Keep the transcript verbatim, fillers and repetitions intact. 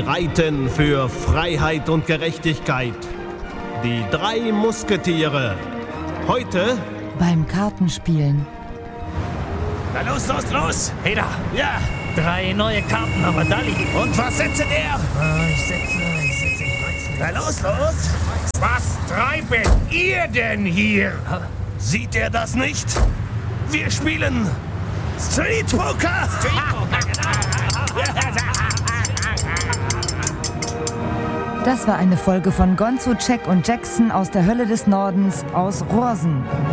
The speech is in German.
reiten für Freiheit und Gerechtigkeit. Die drei Musketiere. Heute beim Kartenspielen. Na los, los, los! Heda! Ja! Drei neue Karten, aber Dalli! Und was setze der? Ah, ich setze, ich setze, ich weiß nicht. Na los, los! Was treibt ihr denn hier? Sieht er das nicht? Wir spielen Street Poker! Street Poker, Das war eine Folge von Gonzo, Jack und Jackson aus der Hölle des Nordens aus Rohrsen.